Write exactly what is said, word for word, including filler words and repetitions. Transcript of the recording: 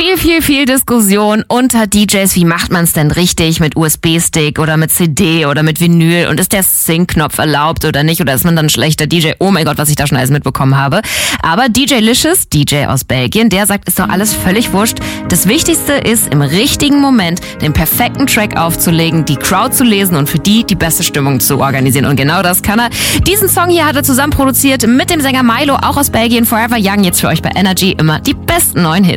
viel, viel, viel Diskussion unter D Js. Wie macht man es denn richtig mit U S B-Stick oder mit C D oder mit Vinyl? Und ist der Sync-Knopf erlaubt oder nicht? Oder ist man dann ein schlechter D J? Oh mein Gott, was ich da schon alles mitbekommen habe. Aber D J Licious, D J aus Belgien, der sagt, ist doch alles völlig wurscht. Das Wichtigste ist, im richtigen Moment den perfekten Track aufzulegen, die Crowd zu lesen und für die die beste Stimmung zu organisieren. Und genau das kann er. Diesen Song hier hat er zusammen produziert mit dem Sänger Milo, auch aus Belgien. Forever Young, jetzt für euch bei Energy immer die besten neuen Hits.